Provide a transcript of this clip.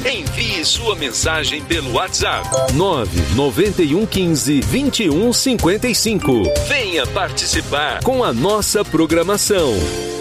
Envie sua mensagem pelo WhatsApp 99115 2155. Venha participar com a nossa programação.